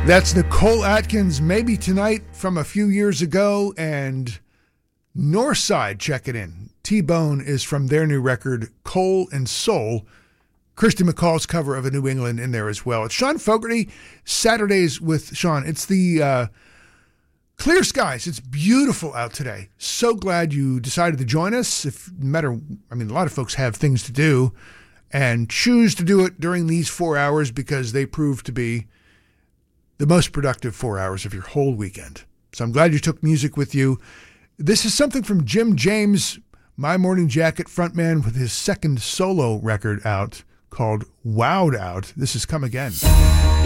That's Nicole Atkins, Maybe Tonight from a few years ago, and Northside, check it in. T-Bone is from their new record, Coal and Soul. Kirsty MacColl's cover of A New England in there as well. It's Sean Fogarty, Saturdays with Sean. It's the clear skies. It's beautiful out today. So glad you decided to join us. A lot of folks have things to do and choose to do it during these 4 hours because they prove to be the most productive 4 hours of your whole weekend. So I'm glad you took music with you. This is something from Jim James, My Morning Jacket frontman, with his second solo record out called Wowed Out. This is Come Again.